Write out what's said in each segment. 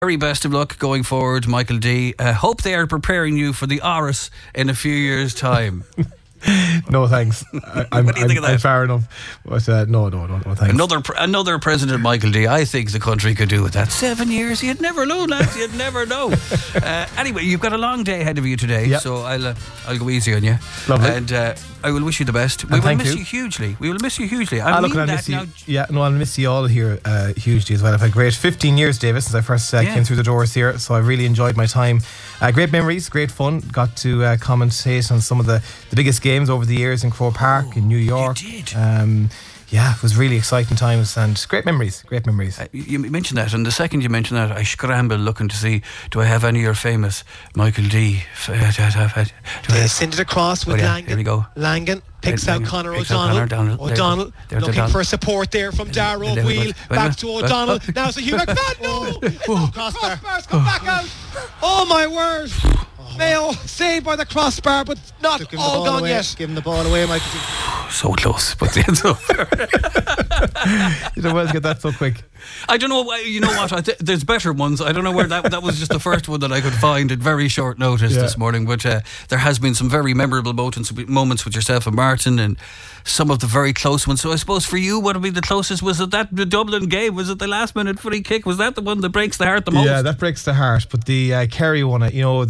Very best of luck going forward, Michael D. Hope they are preparing you for the Oris in a few years' time. No thanks. I'm far enough. But no thanks. Another President Michael D. I think the country could do with that. 7 years, you'd never know, lads. You'd never know. Anyway, you've got a long day ahead of you today, so I'll go easy on you. Lovely. And I will wish you the best. We will miss you hugely. We will miss you hugely. I'll miss you. Yeah, no, I'll miss you all here hugely as well. I've had great 15 years, David, since I first came through the doors here. So I really enjoyed my time. Great memories, great fun. Got to commentate on some of the biggest games over the years in Croke Park, in New York. You did? It was really exciting times and great memories. You mentioned that, and the second you mentioned that, I scrambled looking to see, do I have any of your famous Michael D? They send it across with Langan. Here we go. Langan picks out Conor O'Donnell. O'Donnell looking for support there from Darrow. Wheel back to O'Donnell. Now it's a Hugh McFadden. No! Crossbars come back out. Oh my word! Mayo saved by the crossbar, but not all gone yet. Give him the ball away, Michael. So close, but the end's over. You don't want to get that so quick. I don't know. You know what? There's better ones. I don't know where that was just the first one that I could find at very short notice this morning. But there has been some very memorable moments with yourself and Martin, and some of the very close ones. So I suppose for you, what would be the closest? Was it that the Dublin game? Was it the last minute free kick? Was that the one that breaks the heart the most? Yeah, that breaks the heart. But the Kerry one,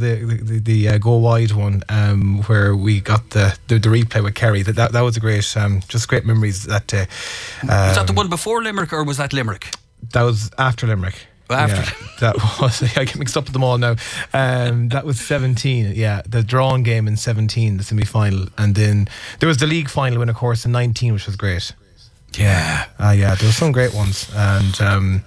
the go wide one, where we got the replay with Kerry. That was a great, just great memories that day. Was that the one before Limerick, or was that Limerick? That was after Limerick. That was, I get mixed up with them all now. That was 17, the drawn game in 17, the semi-final, and then there was the league final win, of course, in 19, which was great. There were some great ones, and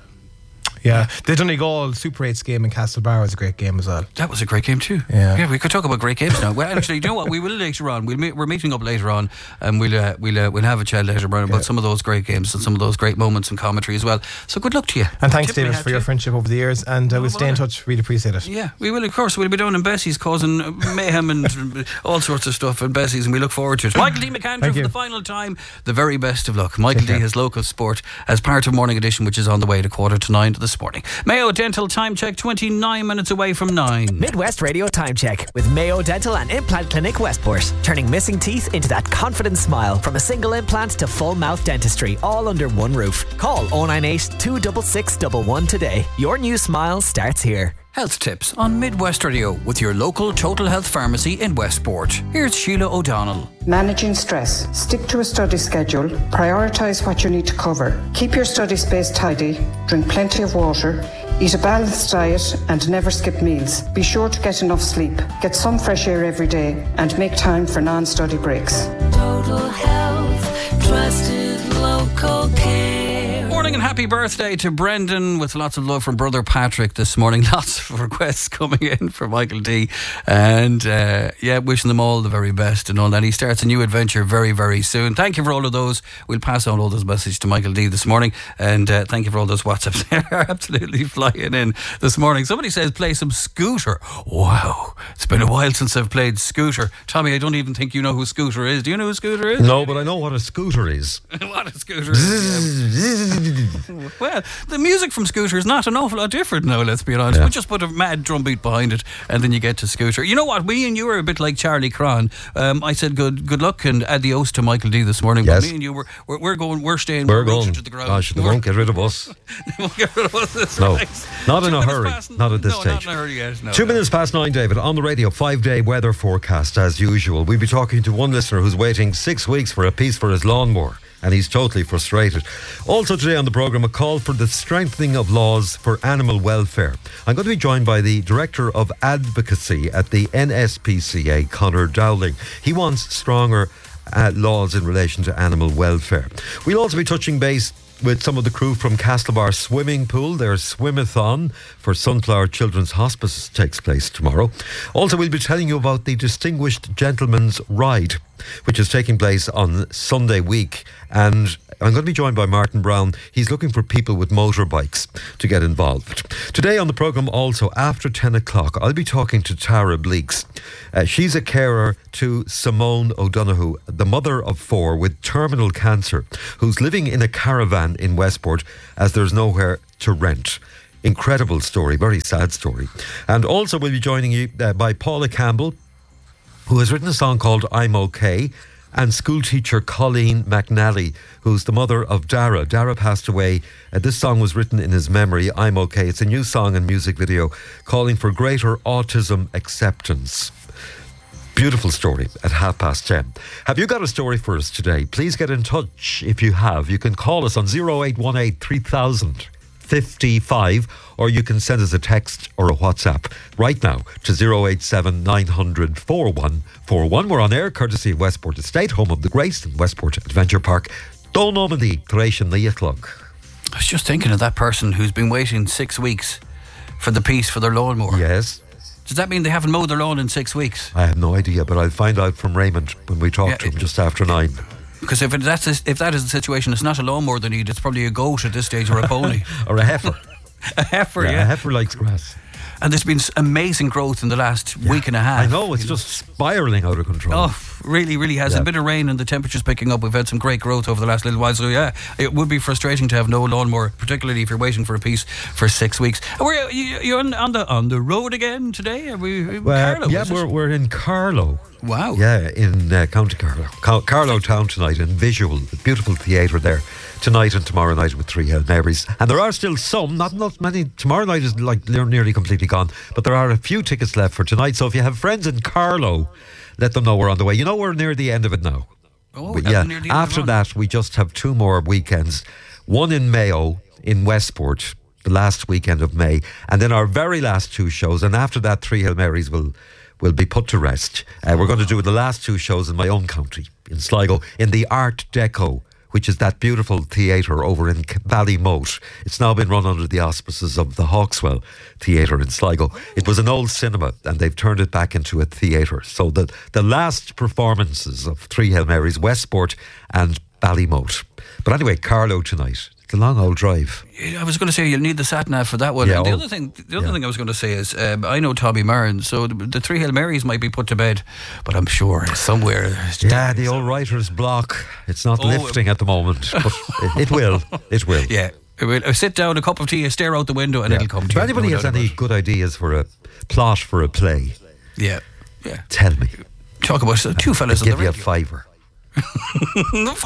the Donegal Super 8's game in Castlebar was a great game as well. That was a great game too. Yeah, we could talk about great games now. Well, actually, you know what? We will later on. We're meeting up later on, and we'll have a chat later on about some of those great games and some of those great moments and commentary as well. So good luck to you. And thanks, David, for your friendship over the years. And we'll stay in touch. Really appreciate it. Yeah, we will. Of course, we'll be down in Bessie's causing mayhem and all sorts of stuff in Bessie's, and we look forward to it. Michael D. McAndrew for the final time. The very best of luck. Michael D. has local sport as part of Morning Edition, which is on the way to 8:45 this morning. Mayo Dental time check, 29 minutes away from 9. Midwest Radio time check with Mayo Dental and Implant Clinic Westport. Turning missing teeth into that confident smile. From a single implant to full mouth dentistry, all under one roof. Call 098 266 111 today. Your new smile starts here. Health tips on Midwest Radio with your local Total Health Pharmacy in Westport. Here's Sheila O'Donnell. Managing stress. Stick to a study schedule. Prioritise what you need to cover. Keep your study space tidy. Drink plenty of water. Eat a balanced diet and never skip meals. Be sure to get enough sleep. Get some fresh air every day and make time for non-study breaks. Total Health. Trusted local care. Morning and happy birthday to Brendan, with lots of love from brother Patrick this morning. Lots of requests coming in for Michael D, and wishing them all the very best and all that. He starts a new adventure very, very soon. Thank you for all of those. We'll pass on all those messages to Michael D this morning, and thank you for all those WhatsApps. They're absolutely flying in this morning. Somebody says play some Scooter. Wow, it's been a while since I've played Scooter. Tommy, I don't even think you know who Scooter is. Do you know who Scooter is? No, but I know what a scooter is. What a scooter is. Well, the music from Scooter is not an awful lot different now, let's be honest. We just put a mad drum beat behind it, and then you get to Scooter. You know what? Me and you were a bit like Charlie Cron. I said good luck and adios to Michael D this morning. Yes. But me and you we're staying. We're going to the ground. Gosh, they won't get rid of us. They won't get rid of us. No, right. Not in a hurry. Not at this stage. Not in a hurry yet. No. 2 minutes past 9, David, on the radio. 5-day weather forecast as usual. We'll be talking to one listener who's waiting 6 weeks for a piece for his lawnmower, and he's totally frustrated. Also today on the programme, a call for the strengthening of laws for animal welfare. I'm going to be joined by the Director of Advocacy at the NSPCA, Conor Dowling. He wants stronger laws in relation to animal welfare. We'll also be touching base with some of the crew from Castlebar Swimming Pool. Their swimathon for Sunflower Children's Hospice takes place tomorrow. Also, we'll be telling you about the Distinguished Gentleman's Ride, which is taking place on Sunday week. And I'm going to be joined by Martin Brown. He's looking for people with motorbikes to get involved. Today on the programme, also after 10 o'clock, I'll be talking to Tara Bleeks. She's a carer to Simone O'Donoghue, the mother of 4 with terminal cancer, who's living in a caravan in Westport as there's nowhere to rent. Incredible story, very sad story. And also we'll be joining you by Paula Campbell, who has written a song called I'm OK, and school teacher Colleen McNally, who's the mother of Dara. Dara passed away. This song was written in his memory, I'm OK. It's a new song and music video calling for greater autism acceptance. Beautiful story at 10:30. Have you got a story for us today? Please get in touch if you have. You can call us on 0818 3000 55, or you can send us a text or a WhatsApp right now to 087 900 4141. We're on air courtesy of Westport Estate, home of the great Westport Adventure Park. Dónamadi Thracian Liatlug. I was just thinking of that person who's been waiting 6 weeks for the piece for their lawnmower. Yes. Does that mean they haven't mowed their lawn in 6 weeks? I have no idea, but I'll find out from Raymond when we talk to him just after 9. Because if that is the situation, it's not a lawnmower they need, it's probably a goat at this stage, or a pony. Or a heifer. A heifer, yeah. A heifer likes grass. And there's been amazing growth in the last week and a half. I know, it's just spiralling out of control. Oh, really, really has. A bit of rain and the temperature's picking up. We've had some great growth over the last little while. So, yeah, it would be frustrating to have no lawnmower, particularly if you're waiting for a piece for 6 weeks. You're on the road again today? Are we in Carlow? Yeah, we're in Carlow. Wow. Yeah, in County Carlow. Carlow Town tonight, in Visual, a beautiful theatre there. Tonight and tomorrow night with 3 Hail Marys. And there are still some, not many. Tomorrow night is like nearly completely gone, but there are a few tickets left for tonight. So if you have friends in Carlow, let them know we're on the way. You know, we're near the end of it now. Oh, but yeah. After that, we just have 2 more weekends. One in Mayo, in Westport, the last weekend of May, and then our very last 2 shows. And after that, 3 Hail Marys will be put to rest. We're going to do the last 2 shows in my own county, in Sligo, in the Art Deco, which is that beautiful theatre over in Ballymote. It's now been run under the auspices of the Hawkswell Theatre in Sligo. It was an old cinema and they've turned it back into a theatre. So the last performances of 3 Hail Marys, Westport and Ballymote. But anyway, Carlow tonight. It's a long old drive. I was going to say you'll need the sat-nav for that one. Yeah, the other thing I was going to say is I know Tommy Martin, so the 3 Hail Marys might be put to bed, but I'm sure somewhere. Yeah, the old writer's block. It's not lifting at the moment, but it will. It will. Yeah. Sit down, a cup of tea, stare out the window, and it'll come to you. If anybody has any good ideas for a plot for a play, tell me. Talk about 2 fellas on the radio. Give you a fiver. €5.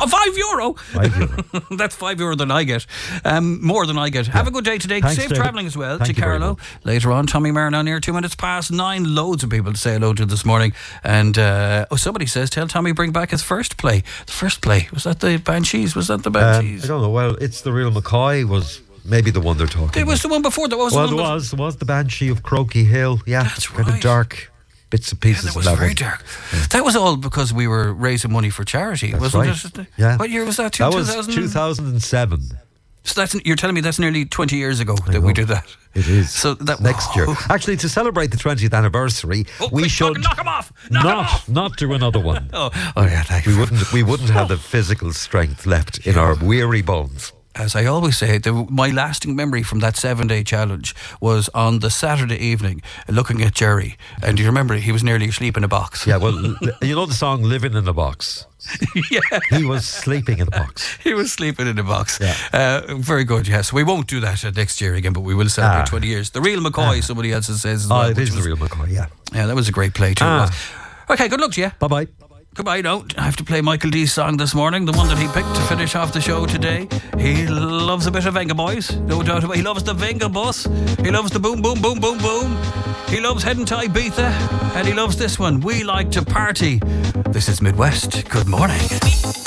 €5. That's €5 than I get. More than I get. Have a good day today. Thanks, Safe David. travelling as well. Thank to Carlow. Later on, Tommy Martin on here, 2 minutes past 9. Loads of people to say hello to this morning. And somebody says, tell Tommy bring back his first play. The first play, was that the Banshees? Was that the Banshees? I don't know. Well, it's the Real McCoy was maybe the one they're talking about. It was the one before. There was the Banshee of Crokey Hill. Yeah, that's kind right. of dark. Bits and pieces. That was very dark. That was all because we were raising money for charity, That's wasn't right. it? Yeah. What year was that? That was 2007. So you're telling me that's nearly 20 years ago that we did that. It is. So that next year. Actually, to celebrate the 20th anniversary, we should knock him off. Not do another one. Yeah, we wouldn't have the physical strength left in our weary bones. As I always say, my lasting memory from that 7-day challenge was on the Saturday evening looking at Jerry. And you remember, he was nearly asleep in a box. Yeah, well, you know the song Living in a Box? Yeah. He was sleeping in a box. He was sleeping in a box. Yeah. Very good, yes. We won't do that next year again, but we will celebrate 20 years. The Real McCoy, somebody else says as well. It is the Real McCoy, yeah. Yeah, that was a great play too. Okay, good luck to you. Bye-bye. Goodbye now. I have to play Michael D's song this morning, the one that he picked to finish off the show today. He loves a bit of Venga Boys, no doubt about it. He loves the Venga bus. He loves the boom, boom, boom, boom, boom. He loves heading to Ibiza. And he loves this one, We Like to Party. This is Midwest. Good morning.